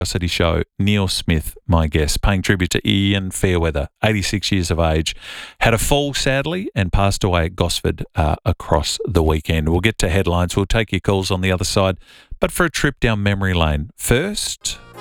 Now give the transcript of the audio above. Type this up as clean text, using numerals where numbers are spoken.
City Show. Neil Smith, my guest, paying tribute to Ian Fairweather, 86 years of age. Had a fall, sadly, and passed away at Gosford across the weekend. We'll get to headlines. We'll take your calls on the other side, but for a trip down memory lane. First...